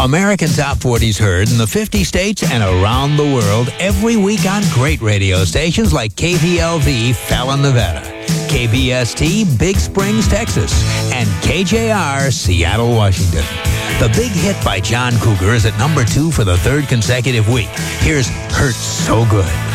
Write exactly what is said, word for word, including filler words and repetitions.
American Top forties heard in the fifty states and around the world every week on great radio stations like K V L V, Fallon, Nevada, K B S T, Big Springs, Texas, and K J R, Seattle, Washington. The big hit by John Cougar is at number two for the third consecutive week. Here's Hurt So Good.